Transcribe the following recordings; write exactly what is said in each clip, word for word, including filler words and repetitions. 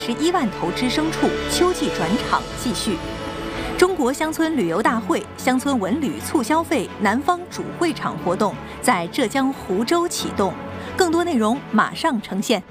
十一万头知牲畜秋季转场继续。中国乡村旅游大会乡村文旅促消费南方主会场活动在浙江湖州启动，更多内容马上呈现。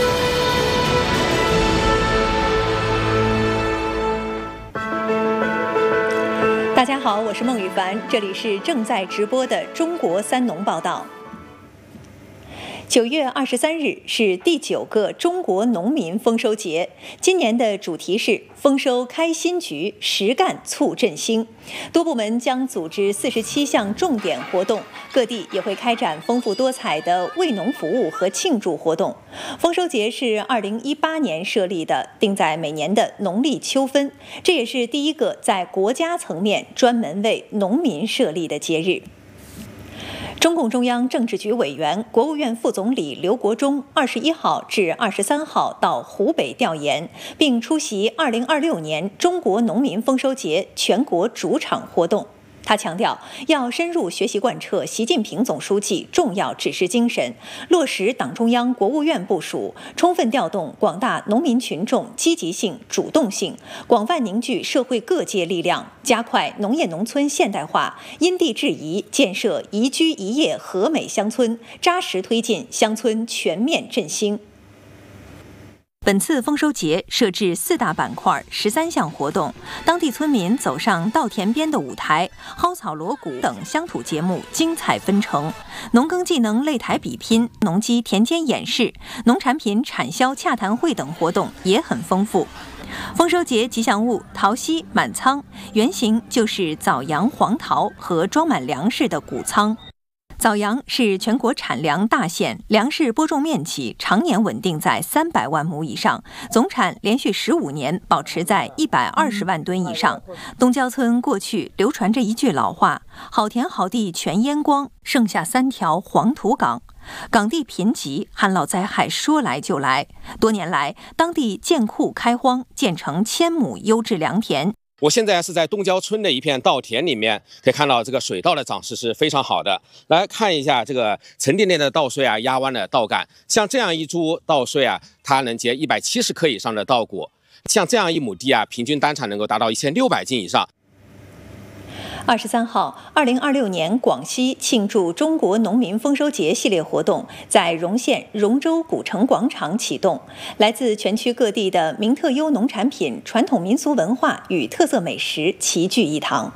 大家好，我是孟羽凡，这里是正在直播的中国三农报道。九月二十三日是第九个中国农民丰收节，今年的主题是丰收开新局，实干促振兴。多部门将组织四十七项重点活动，各地也会开展丰富多彩的为农服务和庆祝活动。丰收节是二零一八年设立的，定在每年的农历秋分，这也是第一个在国家层面专门为农民设立的节日。中共中央政治局委员、国务院副总理刘国中二十一号至二十三号到湖北调研，并出席二零二六年中国农民丰收节全国主场活动。他强调，要深入学习贯彻习近平总书记重要指示精神，落实党中央、国务院部署，充分调动广大农民群众积极性、主动性，广泛凝聚社会各界力量，加快农业农村现代化，因地制宜建设宜居宜业和美乡村，扎实推进乡村全面振兴。本次丰收节设置四大板块、十三项活动，当地村民走上稻田边的舞台，蒿草锣鼓等乡土节目精彩纷呈，农耕技能擂台比拼、农机田间演示、农产品产销洽谈会等活动也很丰富。丰收节吉祥物桃溪满仓，原型就是枣阳黄桃和装满粮食的谷仓。枣阳是全国产粮大县，粮食播种面积常年稳定在三百万亩以上，总产连续十五年保持在一百二十万吨以上。东郊村过去流传着一句老话：好田好地全淹光，剩下三条黄土岗。岗地贫瘠，旱涝灾害说来就来。多年来，当地建库开荒，建成千亩优质良田。 我现在是在东郊村的一片稻田里面，可以看到这个水稻的长势是非常好的。来看一下这个沉甸甸的稻穗啊，压弯的稻杆，像这样一株稻穗啊，它能结一百七十克以上的稻谷。像这样一亩地啊，平均单产能够达到一千六百斤以上。 二十三号，二零二六年广西庆祝中国农民丰收节系列活动在容县容州古城广场启动，来自全区各地的名特优农产品、传统民俗文化与特色美食齐聚一堂。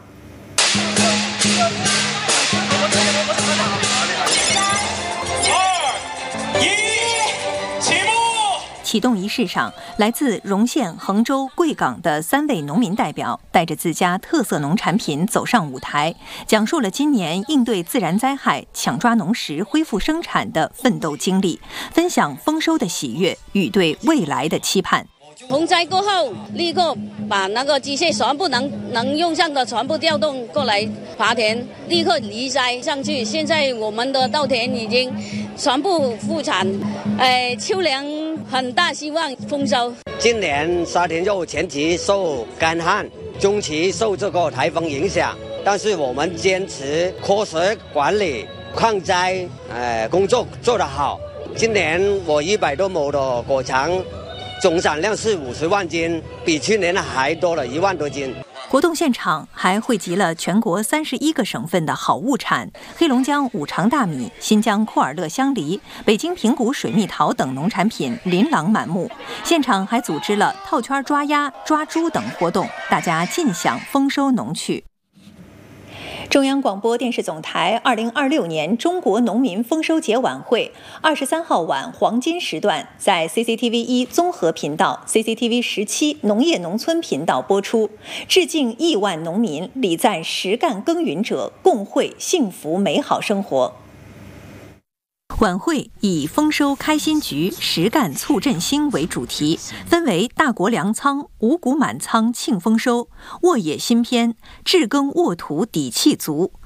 启动仪式上，来自容县、衡州、贵港的三位农民代表带着自家特色农产品走上舞台，讲述了今年应对自然灾害、抢抓农时恢复生产的奋斗经历，分享丰收的喜悦与对未来的期盼。 洪灾过后，立刻把那个机械全部能能用上的全部调动过来耙田，立刻移栽上去。现在我们的稻田已经全部复产，呃，秋粮很大希望丰收。 今年沙田肉前期受干旱，中期受这个台风影响，但是我们坚持科学管理，抗灾呃工作做得好。今年我一百多亩的果场总产量是五十万斤，比去年还多了一万多斤。 活动现场还汇集了全国三十一个省份的好物产，黑龙江五常大米、新疆库尔勒香梨、北京平谷水蜜桃等农产品琳琅满目。现场还组织了套圈抓鸭、抓猪等活动，大家尽享丰收农趣。中央广播电视总台二零二六年中国农民丰收节晚会二十三号晚黄金时段在 C C T V 一综合频道、C C T V 十七农业农村频道播出，致敬亿万农民，礼赞实干耕耘者，共绘幸福美好生活。晚会以丰收开新局，实干促振兴为主题，分为大国粮仓、五谷满仓庆丰收、沃野新篇、治耕沃土底气足、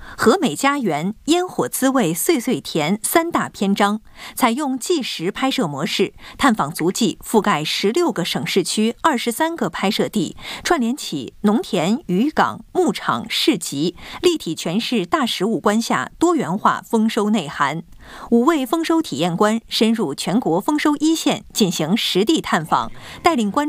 和美家园、烟火滋味岁岁甜三大篇章，采用纪实拍摄模式，探访足迹覆盖十六个省市区、二十三个拍摄地，串联起农田、渔港、牧场、市集，立体诠释大食物观下多元化丰收内涵。五位丰收体验官深入全国丰收一线进行实地探访，带领观